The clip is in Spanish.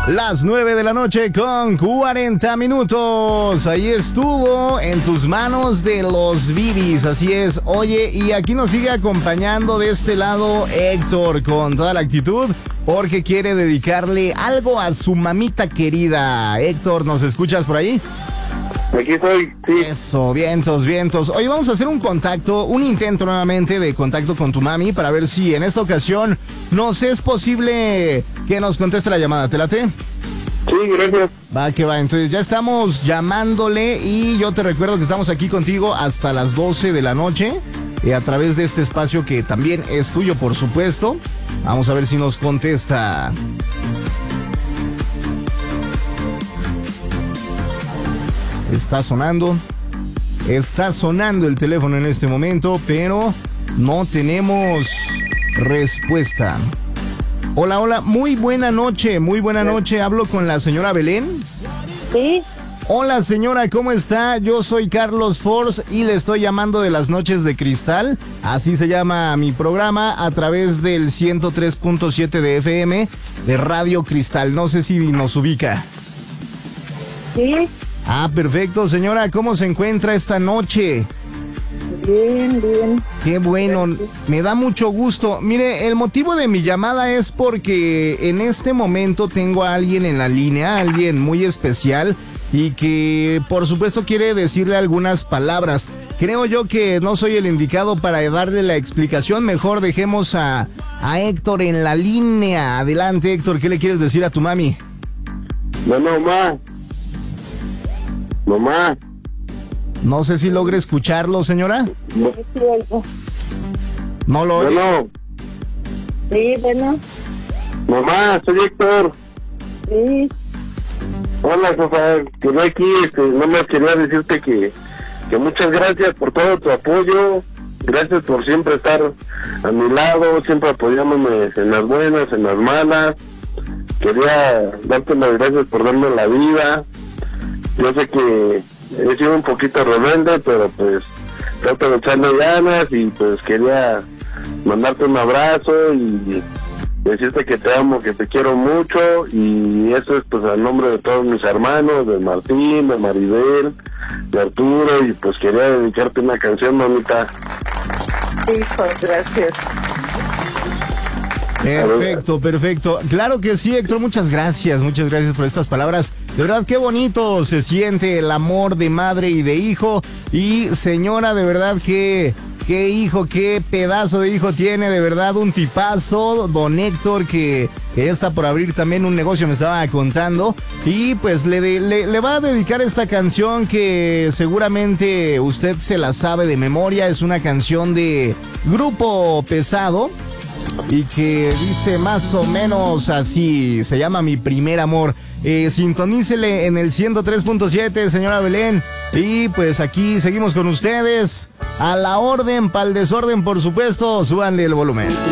Las 9 de la noche con 40 minutos. Ahí estuvo En tus manos de los Bibis. Así es. Oye, y aquí nos sigue acompañando de este lado Héctor con toda la actitud porque quiere dedicarle algo a su mamita querida. Héctor, ¿nos escuchas por ahí? Aquí estoy, sí. Eso, vientos, vientos. Hoy vamos a hacer un intento nuevamente de contacto con tu mami para ver si en esta ocasión nos es posible que nos conteste la llamada. ¿Te late? Sí, gracias. Va que va, entonces ya estamos llamándole y yo te recuerdo que estamos aquí contigo hasta las 12 de la noche a través de este espacio que también es tuyo, por supuesto. Vamos a ver si nos contesta. Está sonando el teléfono en este momento, pero no tenemos respuesta. Hola, hola, muy buena noche, hablo con la señora Belén. Sí. Hola señora, ¿cómo está? Yo soy Carlos Force y le estoy llamando de las Noches de Cristal, así se llama mi programa, a través del 103.7 de FM de Radio Cristal, no sé si nos ubica. Sí. Ah, perfecto, señora, ¿cómo se encuentra esta noche? Bien, bien. Qué bueno, me da mucho gusto. Mire, el motivo de mi llamada es porque en este momento tengo a alguien en la línea, alguien muy especial y que por supuesto quiere decirle algunas palabras. Creo yo que no soy el indicado para darle la explicación, mejor dejemos a Héctor en la línea. Adelante, Héctor, ¿qué le quieres decir a tu mami? Bueno, Mamá. No sé si logre escucharlo, señora. No lo oye. Bueno. Sí, bueno. Mamá, soy Héctor. Sí. Hola, Rafael. Que no aquí, no me quería decirte que muchas gracias por todo tu apoyo. Gracias por siempre estar a mi lado, siempre apoyándome en las buenas, en las malas. Quería darte las gracias por darme la vida. Yo sé que he sido un poquito rebelde, pero pues trato de echarle ganas y pues quería mandarte un abrazo y decirte que te amo, que te quiero mucho, y eso es pues al nombre de todos mis hermanos, de Martín, de Maribel, de Arturo, y pues quería dedicarte una canción, mamita. Hijo, gracias. Perfecto. Claro que sí, Héctor, muchas gracias por estas palabras. De verdad, qué bonito se siente el amor de madre y de hijo. Y señora, de verdad, qué hijo, qué pedazo de hijo tiene, de verdad, un tipazo, don Héctor, que ya está por abrir también un negocio, me estaba contando. Y pues le va a dedicar esta canción que seguramente usted se la sabe de memoria. Es una canción de Grupo Pesado y que dice más o menos así, se llama Mi Primer Amor. Sintonícele en el 103.7, señora Belén, y pues aquí seguimos con ustedes, a la orden, pa'l desorden, por supuesto, súbanle el volumen.